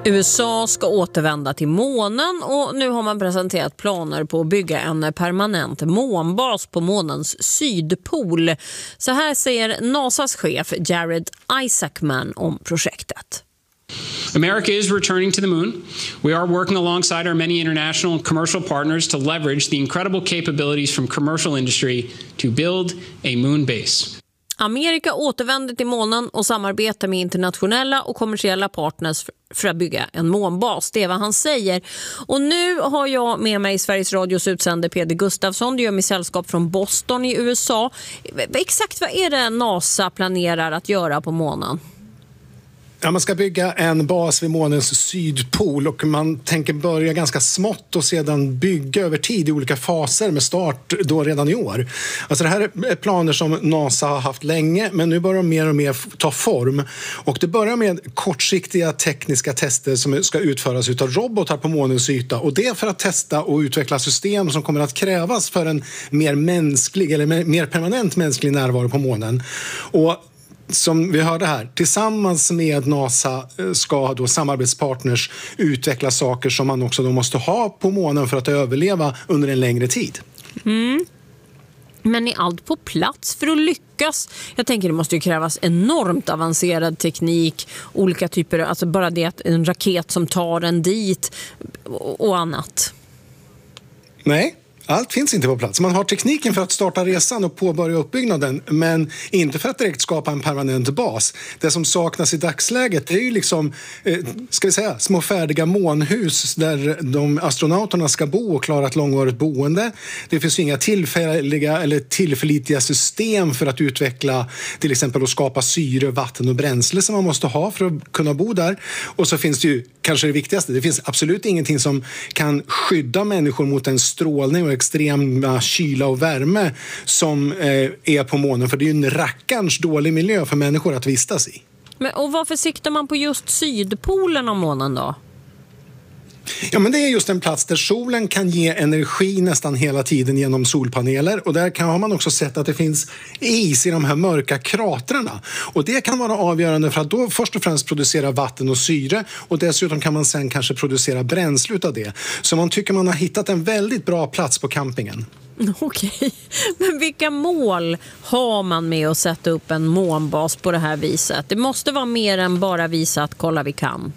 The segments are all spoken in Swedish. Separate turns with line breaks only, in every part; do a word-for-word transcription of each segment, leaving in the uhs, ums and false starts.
U S A ska återvända till månen och nu har man presenterat planer på att bygga en permanent månbas på månens sydpol. Så här säger NASAs chef Jared Isaacman om projektet.
America is returning to the moon. We are working alongside our many international and commercial partners to leverage the incredible capabilities from commercial industry to build a moon base.
Amerika återvänder till månen och samarbetar med internationella och kommersiella partners för att bygga en månbas. Det är vad han säger. Och nu har jag med mig Sveriges Radios utsände Peder Gustafsson. Det gör mig sällskap från Boston i U S A. Exakt vad är det NASA planerar att göra på månen?
Ja, man ska bygga en bas vid månens sydpol och man tänker börja ganska smått och sedan bygga över tid i olika faser med start då redan i år. Alltså det här är planer som NASA har haft länge, men nu börjar de mer och mer ta form. Och det börjar med kortsiktiga tekniska tester som ska utföras utav robotar på månens yta, och det är för att testa och utveckla system som kommer att krävas för en mer mänsklig eller mer permanent mänsklig närvaro på månen. Och som vi hörde här, tillsammans med NASA ska då samarbetspartners utveckla saker som man också då måste ha på månen för att överleva under en längre tid.
Mm. Men är allt på plats för att lyckas? Jag tänker det måste ju krävas enormt avancerad teknik, olika typer, alltså bara det att en raket som tar en dit och annat.
Nej. Allt finns inte på plats. Man har tekniken för att starta resan och påbörja uppbyggnaden, men inte för att direkt skapa en permanent bas. Det som saknas i dagsläget är ju liksom, eh, ska vi säga, små färdiga månhus där de astronauterna ska bo och klara ett långvarigt boende. Det finns ju inga tillfälliga eller tillförlitliga system för att utveckla till exempel och skapa syre, vatten och bränsle som man måste ha för att kunna bo där. Och så finns det ju, kanske det viktigaste, det finns absolut ingenting som kan skydda människor mot en strålning och extrema kyla och värme som eh, är på månen, för det är ju en rackarns dålig miljö för människor att vistas i.
Men, och varför siktar man på just sydpolen av månen då?
Ja, men det är just en plats där solen kan ge energi nästan hela tiden genom solpaneler, och där kan, har man också sett att det finns is i de här mörka kratrarna, och det kan vara avgörande för att då först och främst producera vatten och syre, och dessutom kan man sen kanske producera bränsle utav det. Så man tycker man har hittat en väldigt bra plats på campingen.
Okej, men vilka mål har man med att sätta upp en månbas på det här viset? Det måste vara mer än bara visa att kolla vi kan.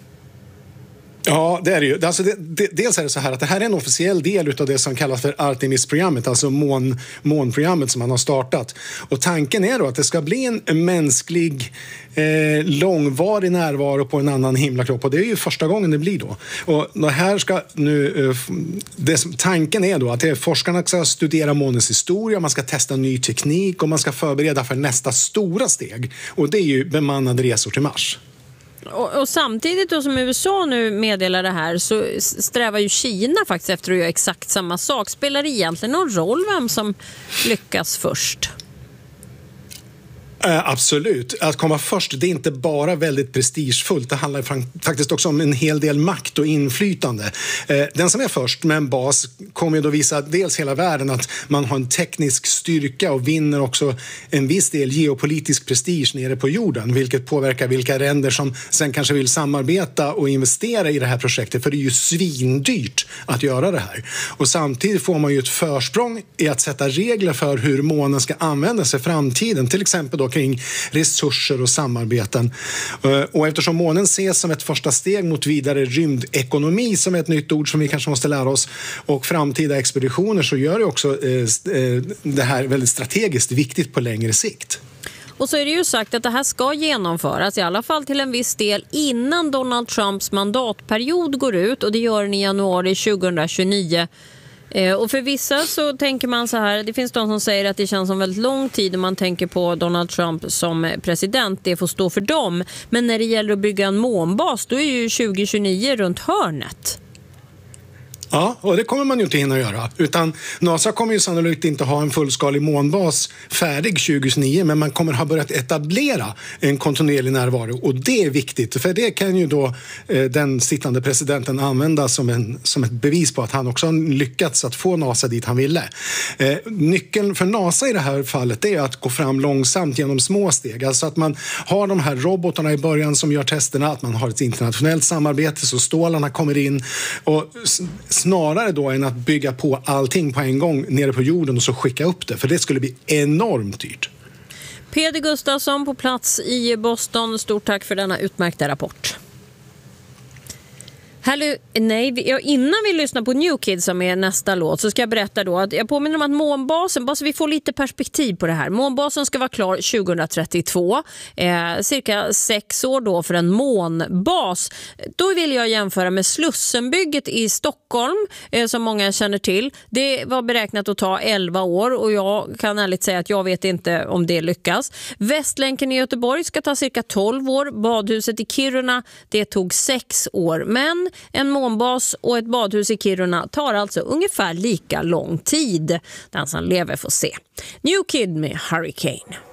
Ja, det är det ju. Alltså det, det, dels är det så här att det här är en officiell del av det som kallas för Artemis-programmet, alltså mån, månprogrammet som man har startat. Och tanken är då att det ska bli en mänsklig eh, långvarig närvaro på en annan himlakropp, och det är ju första gången det blir då. Och det här ska nu, eh, det som, tanken är då att det, forskarna ska studera månens historia, man ska testa ny teknik och man ska förbereda för nästa stora steg. Och det är ju bemannade resor till Mars.
Och, och samtidigt då som U S A nu meddelar det här så strävar ju Kina faktiskt efter att göra exakt samma sak. Spelar det egentligen någon roll vem som lyckas först?
Uh, absolut. Att komma först, det är inte bara väldigt prestigefullt. Det handlar faktiskt också om en hel del makt och inflytande. Uh, den som är först med en bas kommer ju då visa dels hela världen att man har en teknisk styrka och vinner också en viss del geopolitisk prestige nere på jorden, vilket påverkar vilka länder som sen kanske vill samarbeta och investera i det här projektet, för det är ju svindyrt att göra det här. Och samtidigt får man ju ett försprång i att sätta regler för hur månen ska användas i framtiden, till exempel då kring resurser och samarbeten. Och eftersom månen ses som ett första steg mot vidare rymdekonomi, som är ett nytt ord som vi kanske måste lära oss, och framtida expeditioner, så gör det också det här väldigt strategiskt viktigt på längre sikt.
Och så är det ju sagt att det här ska genomföras i alla fall till en viss del innan Donald Trumps mandatperiod går ut, och det gör den i januari tjugohundratjugonio. Och för vissa så tänker man så här, det finns de som säger att det känns som väldigt lång tid när man tänker på Donald Trump som president, det får stå för dem. Men när det gäller att bygga en månbas, då är ju tjugohundratjugonio runt hörnet.
Ja, och det kommer man ju inte hinna göra. Utan NASA kommer ju sannolikt inte ha en fullskalig månbas färdig tjugohundranio, men man kommer ha börjat etablera en kontinuerlig närvaro. Och det är viktigt, för det kan ju då eh, den sittande presidenten använda som, en, som ett bevis på att han också har lyckats att få NASA dit han ville. Eh, nyckeln för NASA i det här fallet är att gå fram långsamt genom små steg. Alltså att man har de här robotarna i början som gör testerna, att man har ett internationellt samarbete så stålarna kommer in, och snarare då än att bygga på allting på en gång nere på jorden och så skicka upp det, för det skulle bli enormt dyrt.
Peder Gustafsson på plats i Boston, stort tack för denna utmärkta rapport. Hallå, nej, innan vi lyssnar på New Kids som är nästa låt så ska jag berätta då att jag påminner om att månbasen, bara så vi får lite perspektiv på det här. Månbasen ska vara klar tjugohundratrettiotvå, eh, cirka sex år då för en månbas. Då vill jag jämföra med Slussenbygget i Stockholm eh, som många känner till. Det var beräknat att ta elva år och jag kan ärligt säga att jag vet inte om det lyckas. Västlänken i Göteborg ska ta cirka tolv år. Badhuset i Kiruna, det tog sex år. Men en månbas och ett badhus i Kiruna tar alltså ungefär lika lång tid. Den som lever får se. New Kid med Hurricane.